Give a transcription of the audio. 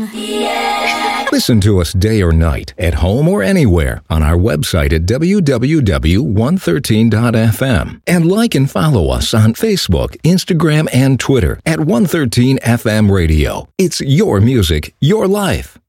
Listen to us day or night, at home or anywhere, on our website at www.113.fm. And like and follow us on Facebook, Instagram, and Twitter at 113 FM Radio. It's your music, your life.